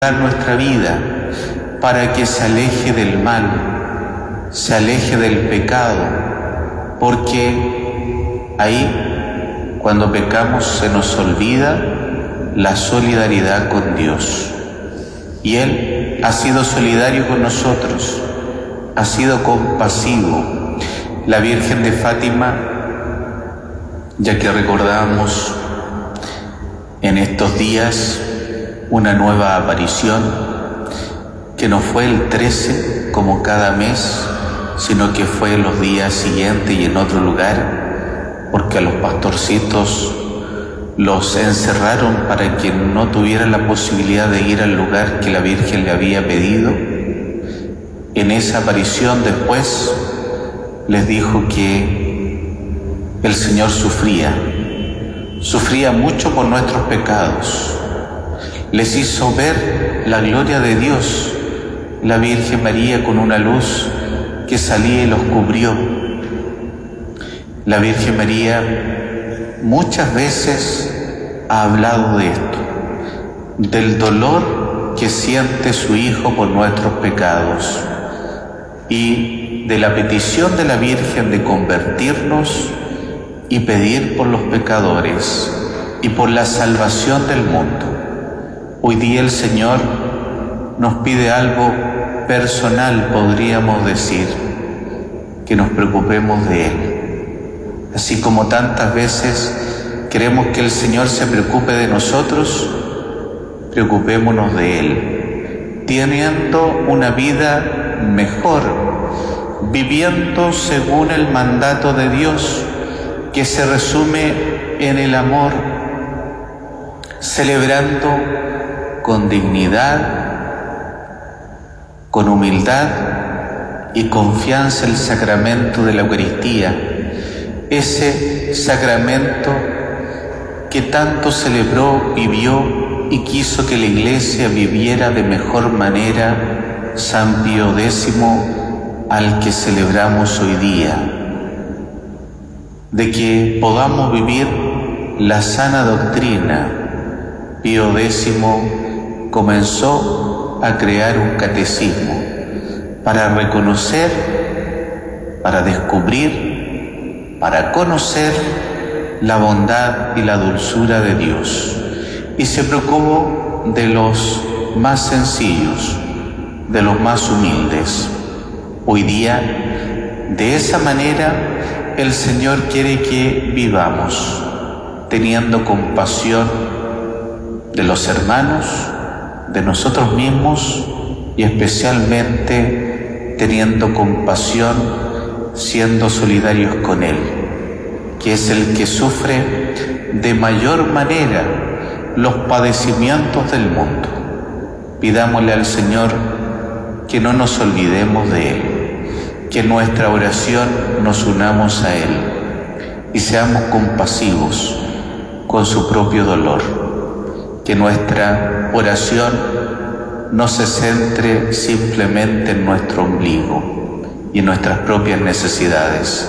nuestra vida para que se aleje del mal, se aleje del pecado, porque ahí, cuando pecamos, se nos olvida la solidaridad con Dios. Y Él ha sido solidario con nosotros, ha sido compasivo. La Virgen de Fátima, ya que recordamos en estos días una nueva aparición, que no fue el 13 como cada mes, sino que fue los días siguientes y en otro lugar, porque a los pastorcitos los encerraron para que no tuvieran la posibilidad de ir al lugar que la Virgen le había pedido. En esa aparición después les dijo que el Señor sufría mucho por nuestros pecados. Les hizo ver la gloria de Dios, la Virgen María, con una luz que salía y los cubrió. La Virgen María muchas veces ha hablado de esto, del dolor que siente su Hijo por nuestros pecados y de la petición de la Virgen de convertirnos y pedir por los pecadores y por la salvación del mundo. Hoy día el Señor nos pide algo personal, podríamos decir, que nos preocupemos de Él. Así como tantas veces queremos que el Señor se preocupe de nosotros, preocupémonos de Él, teniendo una vida mejor, viviendo según el mandato de Dios, que se resume en el amor, celebrando con dignidad, con humildad y confianza el sacramento de la Eucaristía, ese sacramento que tanto celebró, vivió y quiso que la Iglesia viviera de mejor manera San Pío X, al que celebramos hoy día, de que podamos vivir la sana doctrina. Pío X comenzó a crear un catecismo para reconocer, para descubrir, para conocer la bondad y la dulzura de Dios, y se preocupó de los más sencillos, de los más humildes. Hoy día, de esa manera, el Señor quiere que vivamos, teniendo compasión de los hermanos, de nosotros mismos y especialmente teniendo compasión, siendo solidarios con Él, que es el que sufre de mayor manera los padecimientos del mundo. Pidámosle al Señor que no nos olvidemos de Él, que en nuestra oración nos unamos a Él y seamos compasivos con su propio dolor. Que nuestra oración no se centre simplemente en nuestro ombligo y en nuestras propias necesidades,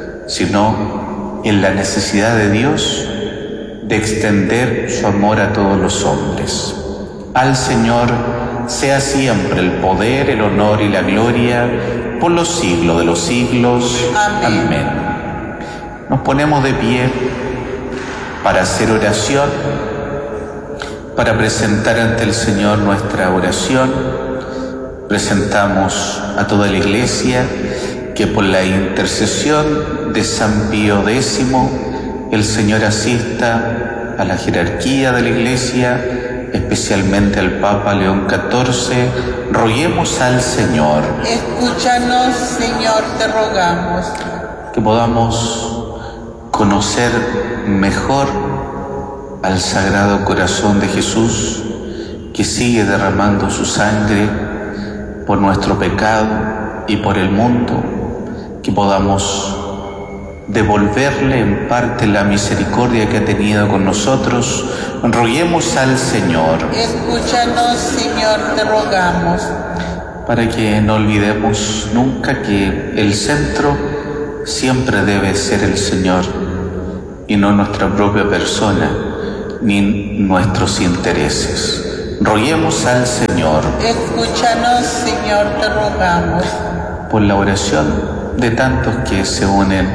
sino en la necesidad de Dios de extender su amor a todos los hombres. Al Señor sea siempre el poder, el honor y la gloria por los siglos de los siglos. Amén. Amén. Nos ponemos de pie para hacer oración, para presentar ante el Señor nuestra oración. Presentamos a toda la Iglesia que por la intercesión de San Pío X el Señor asista a la jerarquía de la Iglesia, especialmente al Papa León XIV. Roguemos al Señor. Escúchanos, Señor, te rogamos. Que podamos conocer mejor al Sagrado Corazón de Jesús, que sigue derramando su sangre por nuestro pecado y por el mundo, que podamos devolverle en parte la misericordia que ha tenido con nosotros. Roguemos al Señor. Escúchanos, Señor, te rogamos. Para que no olvidemos nunca que el centro siempre debe ser el Señor y no nuestra propia persona ni nuestros intereses. Roguemos al Señor. Escúchanos, Señor, te rogamos. Por la oración de tantos que se unen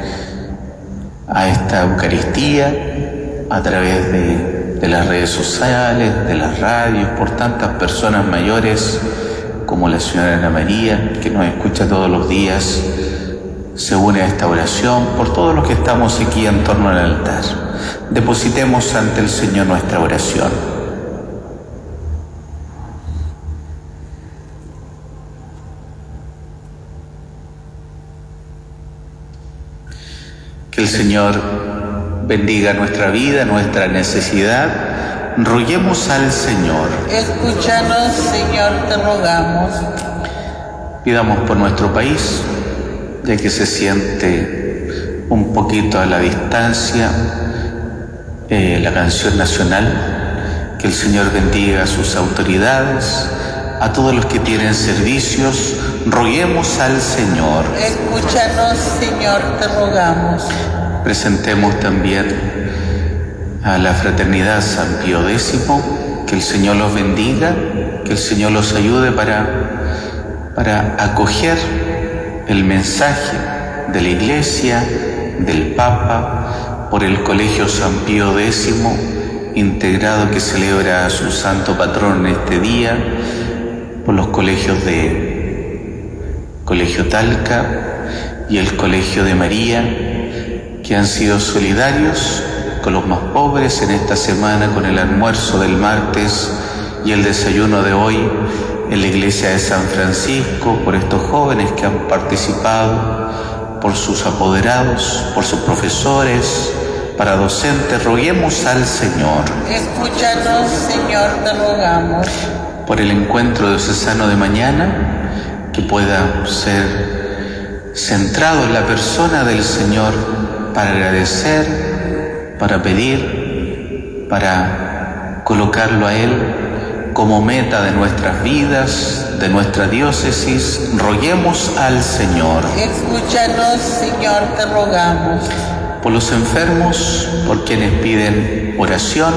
a esta Eucaristía a través de las redes sociales, de las radios, por tantas personas mayores como la señora Ana María, que nos escucha todos los días, se une a esta oración, por todos los que estamos aquí en torno al altar. Depositemos ante el Señor nuestra oración. Que el Señor bendiga nuestra vida, nuestra necesidad. Roguemos al Señor. Escúchanos, Señor, te rogamos. Pidamos por nuestro país, ya que se siente un poquito a la distancia la canción nacional. Que el Señor bendiga a sus autoridades, a todos los que tienen servicios. Roguemos al Señor. Escúchanos, Señor, te rogamos. Presentemos también a la Fraternidad San Pío X, que el Señor los bendiga, que el Señor los ayude para acoger el mensaje de la Iglesia, del Papa, por el Colegio San Pío X, integrado, que celebra a su santo patrón en este día, por los colegios de Colegio Talca y el Colegio de María, que han sido solidarios con los más pobres en esta semana, con el almuerzo del martes y el desayuno de hoy en la iglesia de San Francisco, por estos jóvenes que han participado, por sus apoderados, por sus profesores, para docentes. Roguemos al Señor. Escúchanos, Señor, te rogamos. Por el encuentro diocesano de mañana, que pueda ser centrado en la persona del Señor, para agradecer, para pedir, para colocarlo a Él como meta de nuestras vidas, de nuestra diócesis. Roguemos al Señor. Escúchanos, Señor, te rogamos. Por los enfermos, por quienes piden oración: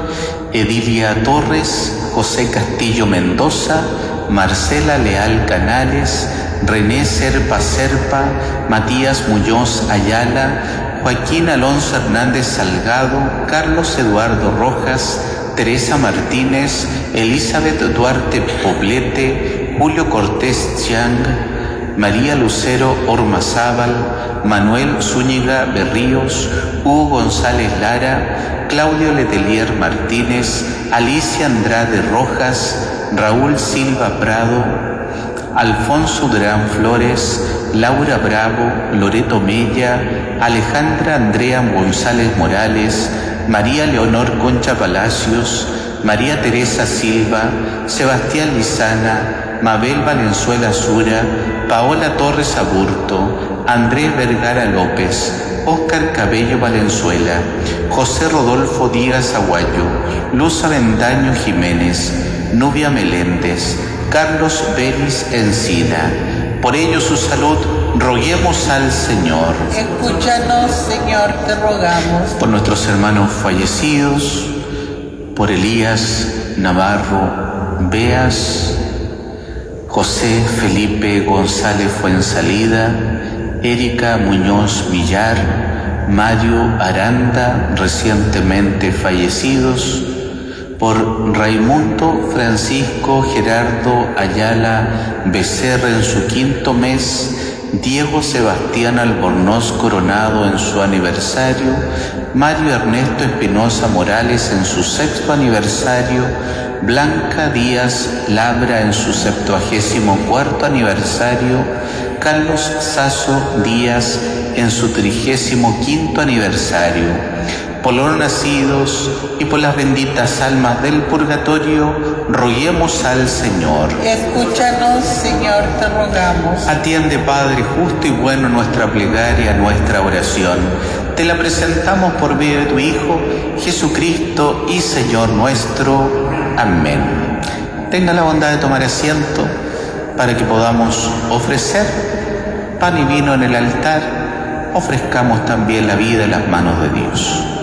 Edilia Torres, José Castillo Mendoza, Marcela Leal Canales, René Serpa Serpa, Matías Muñoz Ayala, Joaquín Alonso Hernández Salgado, Carlos Eduardo Rojas, Teresa Martínez, Elizabeth Duarte Poblete, Julio Cortés Chiang, María Lucero Ormazábal, Manuel Zúñiga Berríos, Hugo González Lara, Claudio Letelier Martínez, Alicia Andrade Rojas, Raúl Silva Prado, Alfonso Durán Flores, Laura Bravo, Loreto Mella, Alejandra Andrea González Morales, María Leonor Concha Palacios, María Teresa Silva, Sebastián Lizana, Mabel Valenzuela Sura, Paola Torres Aburto, Andrés Vergara López, Óscar Cabello Valenzuela, José Rodolfo Díaz Aguayo, Luz Avendaño Jiménez, Nubia Meléndez, Carlos Vélez Encina. Por ello su salud, roguemos al Señor. Escúchanos, Señor, te rogamos. Por nuestros hermanos fallecidos, por Elías Navarro Beas, José Felipe González Fuensalida, Erika Muñoz Villar, Mario Aranda, recientemente fallecidos, por Raimundo Francisco Gerardo Ayala Becerra en su 5º mes, Diego Sebastián Albornoz Coronado en su aniversario, Mario Ernesto Espinosa Morales en su 6º aniversario, Blanca Díaz Labra en su 74º aniversario, Carlos Sasso Díaz en su 35º aniversario. Por los nacidos y por las benditas almas del purgatorio, roguemos al Señor. Escúchanos, Señor, te rogamos. Atiende, Padre justo y bueno, nuestra plegaria, nuestra oración. Te la presentamos por medio de tu Hijo, Jesucristo y Señor nuestro. Amén. Tenga la bondad de tomar asiento para que podamos ofrecer pan y vino en el altar. Ofrezcamos también la vida en las manos de Dios.